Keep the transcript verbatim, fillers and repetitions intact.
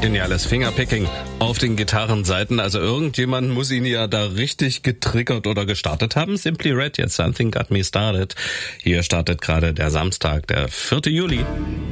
Geniales Fingerpicking auf den Gitarrenseiten. Also irgendjemand muss ihn ja da richtig getriggert oder gestartet haben. Simply Red, jetzt Something Got Me Started. Hier startet gerade der Samstag, der vierte Juli.